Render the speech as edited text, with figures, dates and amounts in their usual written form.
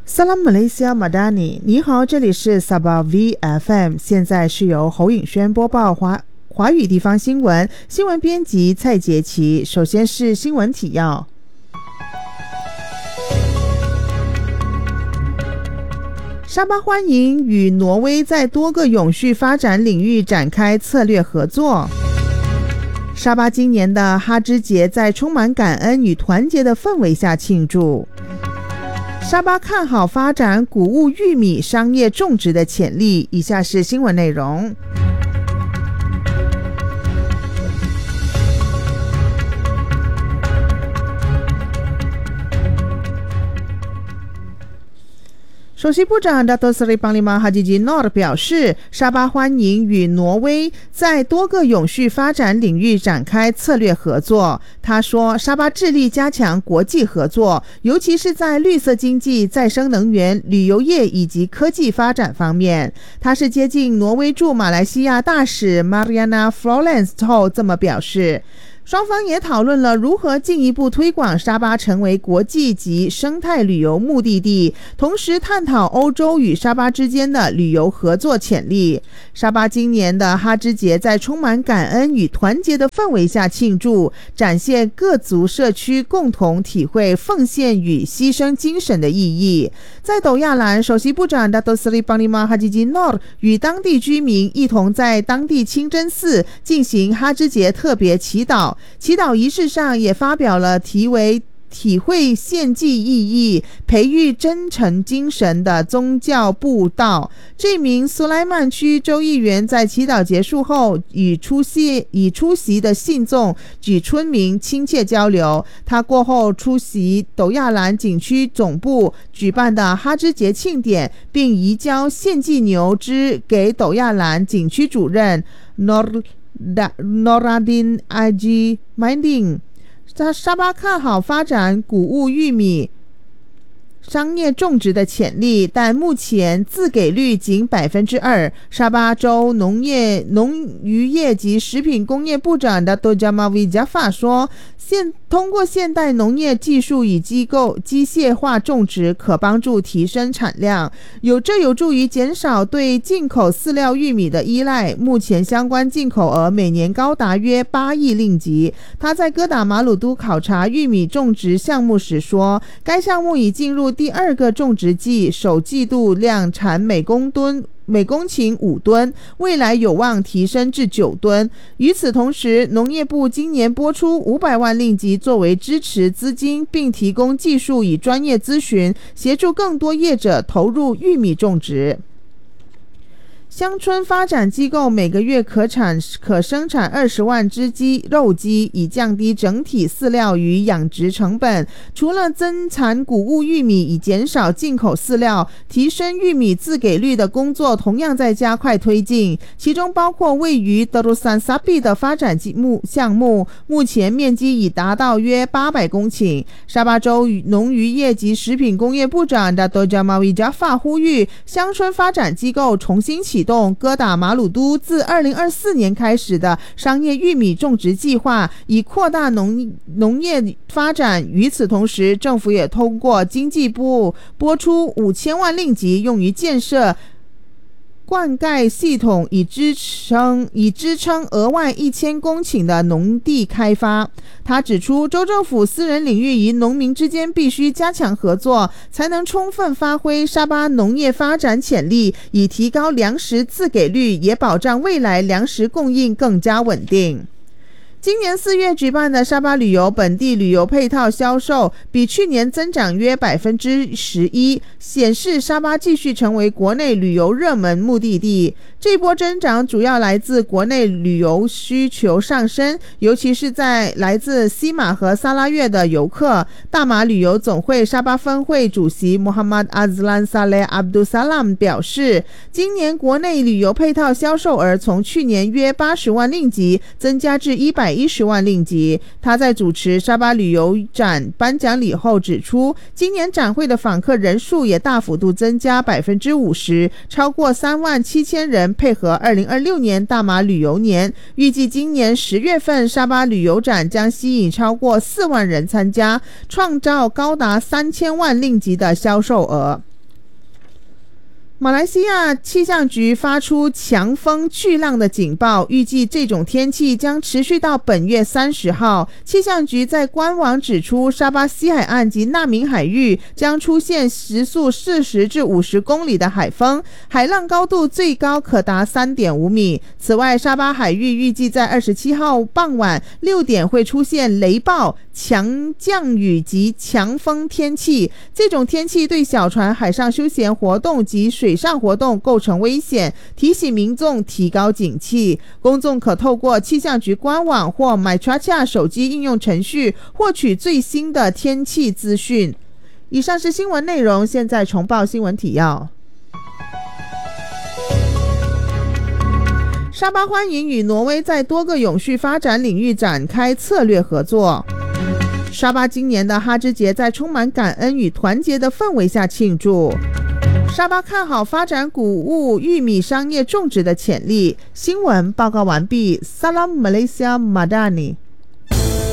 Salam Malaysia Madani， 你好，这里是 Sabah VFM， 现在是由侯颖轩播报华语地方新闻，新闻编辑蔡杰琪。首先是新闻提要。沙巴欢迎与挪威在多个永续发展领域展开策略合作。沙巴今年的哈芝节在充满感恩与团结的氛围下庆祝。沙巴看好发展谷物玉米商业种植的潜力。以下是新闻内容。首席部长 Dato Seri Panglima Haji Noor 表示，沙巴欢迎与挪威在多个永续发展领域展开策略合作。他说，沙巴致力加强国际合作，尤其是在绿色经济、再生能源、旅游业以及科技发展方面。他是接近挪威驻马来西亚大使 Mariana Florence 后这么表示。双方也讨论了如何进一步推广沙巴成为国际级生态旅游目的地，同时探讨欧洲与沙巴之间的旅游合作潜力。沙巴今年的哈芝节在充满感恩与团结的氛围下庆祝，展现各族社区共同体会奉献与牺牲精神的意义。在斗亚兰，首席部长 Dato Seri Panglima Haji Noor 与当地居民一同在当地清真寺进行哈芝节特别祈祷。祈祷仪式上也发表了题为体会献祭意义、培育真诚精神的宗教布道。这名苏莱曼区州议员在祈祷结束后与出席的信众与村民亲切交流。他过后出席斗亚兰景区总部举办的哈芝节庆典，并移交献祭牛只给斗亚兰景区主任 Noradin Haji Minding。 沙巴看好发展谷物玉米商业种植的潜力，但目前自给率仅 2%。 沙巴州农渔业及食品工业部长的 Dato Jamawi Jaafar 说，通过现代农业技术与机械化种植可帮助提升产量，这有助于减少对进口饲料玉米的依赖。目前相关进口额每年高达约8亿令吉。他在哥打马鲁都考察玉米种植项目时说，该项目已进入第2个种植季，首季度量产每公顷5吨，未来有望提升至9吨。与此同时，农业部今年拨出500万令吉作为支持资金，并提供技术与专业咨询，协助更多业者投入玉米种植。乡村发展机构每个月可生产20万只肉鸡，以降低整体饲料与养殖成本。除了增产谷物玉米以减少进口饲料，提升玉米自给率的工作同样在加快推进，其中包括位于德鲁桑萨比的发展项目，目前面积已达到约800公顷。沙巴州农渔业及食品工业部长 Dato Jamawi Jaafar 呼吁乡村发展机构重新启动哥打马鲁都自2024年开始的商业玉米种植计划，以扩大农业发展。与此同时，政府也通过经济部拨出5000万令吉，用于建设灌溉系统，以支撑额外1000公顷的农地开发。他指出，州政府、私人领域与农民之间必须加强合作，才能充分发挥沙巴农业发展潜力，以提高粮食自给率，也保障未来粮食供应更加稳定。今年4月举办的沙巴旅游本地旅游配套销售比去年增长约 11%， 显示沙巴继续成为国内旅游热门目的地。这波增长主要来自国内旅游需求上升，尤其是在来自西马和萨拉越的游客。大马旅游总会沙巴分会主席 Muhammad Azlan Saleh Abdul Salam 表示，今年国内旅游配套销售额从去年约80万令吉增加至110万令吉。他在主持沙巴旅游展颁奖礼后指出，今年展会的访客人数也大幅度增加 50%， 超过3万7千人，配合2026年大马旅游年。预计今年10月份沙巴旅游展将吸引超过4万人参加，创造高达3000万令吉的销售额。 马来西亚气象局发出强风巨浪的警报，预计这种天气将持续到本月30号。气象局在官网指出，沙巴西海岸及纳明海域将出现时速40至50公里的海风，海浪高度最高可达 3.5 米。此外，沙巴海域预计在27号傍晚6点会出现雷暴、强降雨及强风天气。这种天气对小船海上休闲活动及水上活动构成危险，提醒民众提高警惕。公众可透过气象局官网或 MyChacha 手机应用程序获取最新的天气资讯。以上是新闻内容，现在重报新闻体要。沙巴欢迎与挪威在多个永续发展领域展开策略合作。沙巴今年的哈芝节在充满感恩与团结的氛围下庆祝。沙巴看好发展谷物、玉米商业种植的潜力。新闻报告完毕。Salam Malaysia Madani。